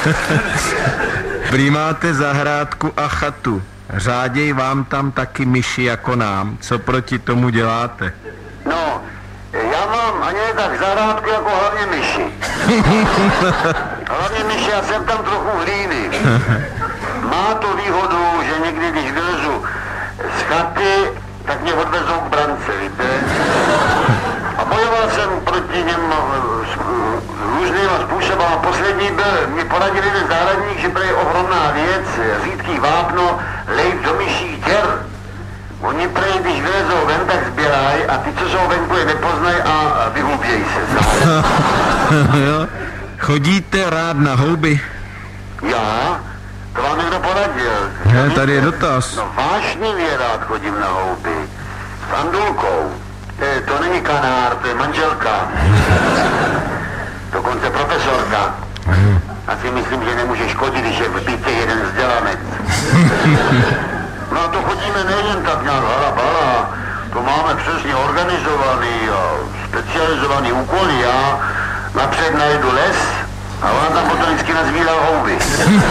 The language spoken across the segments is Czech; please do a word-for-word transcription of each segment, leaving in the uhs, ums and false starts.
Prý máte zahrádku a chatu. Řáděj vám tam taky myši jako nám. Co proti tomu děláte? No, já mám ani ne tak zahrádku jako hlavně myši. Hlavně myši, já jsem tam trochu hlíny. Má to výhodu, že někdy, když vylezu z chaty, tak mě odvezou k brance, víte? A bojoval jsem proti něm různýma způsoby. A poslední byl, mě poradil jeden zahradník, že to je ohromná věc, řídký vápno, lejt do myších děr. Oni prej, když vylezou ven, tak sběrají a ty, co jsou venku, je nepoznají a vyhubějí se. Jo. Chodíte rád na houby? Já? To vám někdo poradil. Ne, tady je dotaz. No vášnivě rád chodím na houby. S Andulkou. E, to není kanár, to je manželka. Dokonce profesorka. Asi myslím, že nemůže škodit, když je v bytě jeden vzdělanec. No a to chodíme nejen tak nějak hala bala. To máme přesně organizovaný a specializovaný úkoly. Já napřed najdu les a ona tam potom vždycky nazvíla houby.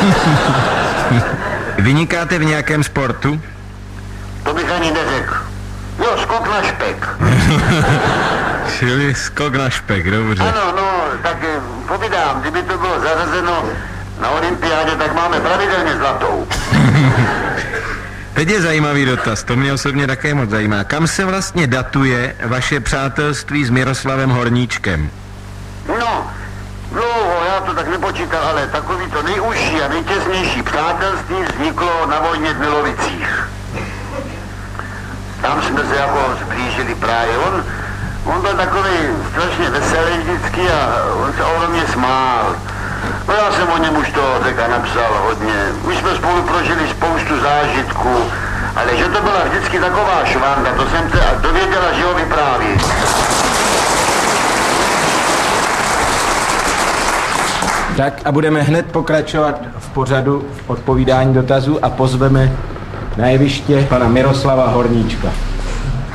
Vynikáte v nějakém sportu? To bych ani neřekl. Jo, skok na špek. Čili skok na špek, dobře. Ano, no, tak povídám, kdyby to bylo zařazeno na olympiádě, tak máme pravidelně zlatou. Teď je zajímavý dotaz, to mě osobně také moc zajímá. Kam se vlastně datuje vaše přátelství s Miroslavem Horníčkem? No, dlouho, já to tak nepočítal, ale takový to nejužší a nejtěsnější přátelství vzniklo na vojně v Milovicích. Tam jsme se jako zblížili právě. On, on byl takový strašně veselý vždycky a on se ohromně smál. No já jsem o něm už to teďka napsal hodně. My jsme spolu prožili spoustu zážitků, ale že to byla vždycky taková švanda, to jsem se dověděla, že ho vypráví. Tak a budeme hned pokračovat v pořadu v odpovídání dotazů a pozveme na jeviště pana Miroslava Horníčka.